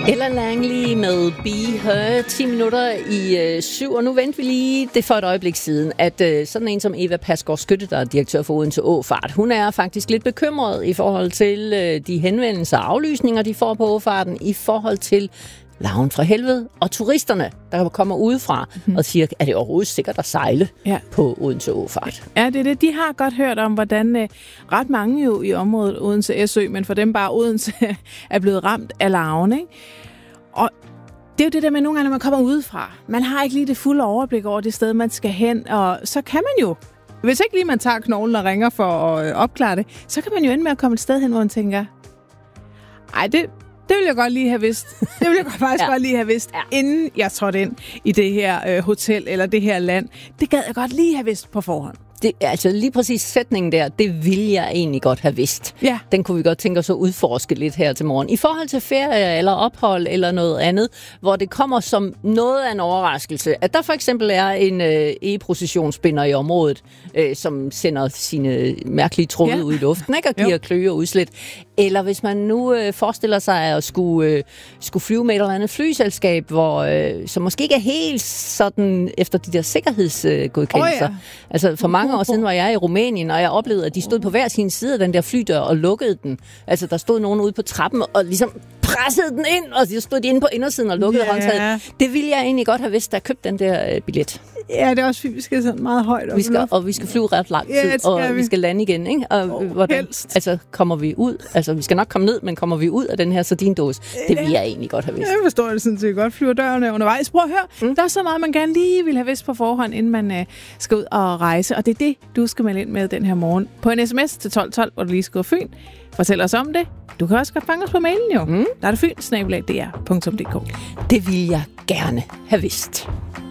Ella Langley med Be Her, 10 minutter i 7, og nu venter vi lige det for et øjeblik siden, at sådan en som Eva Pasgaard Skytte, der er direktør for Odense Åfart, hun er faktisk lidt bekymret i forhold til de henvendelser og aflysninger, de får på Åfarten, i forhold til Larven fra helvede og turisterne, der kommer udefra og siger, er det overhovedet sikkert at sejle på Odense Åfart? Ja, det er det. De har godt hørt om, hvordan ret mange jo i området Odense Sø, men for dem bare Odense, er blevet ramt af larven, ikke? Og det er jo det der med nogle gange, når man kommer udefra. Man har ikke lige det fulde overblik over det sted, man skal hen, og så kan man jo, hvis ikke lige man tager knoglen og ringer for at opklare det, så kan man jo ende med at komme et sted hen, hvor man tænker, ej, det ville jeg godt lige have vidst. Det ville jeg faktisk godt lige have vidst, inden jeg trådte ind i det her hotel eller det her land. Det gad jeg godt lige have vidst på forhånd. Det, altså lige præcis sætningen der, det ville jeg egentlig godt have vidst. Ja. Den kunne vi godt tænke os at udforske lidt her til morgen. I forhold til ferie eller ophold eller noget andet, hvor det kommer som noget af en overraskelse, at der for eksempel er en e-processionsspinder i området, som sender sine mærkelige tråde ud i luften, ikke? Og giver kløe og udslæt. Eller hvis man nu forestiller sig at skulle flyve med et eller andet flyselskab, som måske ikke er helt sådan efter de der sikkerhedsgodkendelser. Altså for mange år siden var jeg i Rumænien, og jeg oplevede, at de stod på hver sin side af den der flydør og lukkede den. Altså der stod nogen ude på trappen og ligesom pressede den ind, og så stod de inde på indersiden og lukkede håndtaget. Det ville jeg egentlig godt have vidst, da jeg købte den der billet. Ja, det er også fint. Vi skal sådan meget højt op. Vi skal flyve ret lang tid, og vi skal lande igen, ikke? Og hvordan, altså kommer vi ud? Altså vi skal nok komme ned, men kommer vi ud af den her sardindåse? Det vil jeg egentlig godt have vidst. Jeg forstår det sådan set godt. Flyver dørene undervejs. Prøv at høre. Der er så meget, man gerne lige vil have vidst på forhånd, inden man skal ud og rejse. Og det er det, du skal melde ind med den her morgen. På en sms til 1212, hvor du lige skriver Fyn. Fortæl os om det. Du kan også godt fange os på mailen jo. Der er det fyn@dr.dk. Det vil jeg gerne have vidst.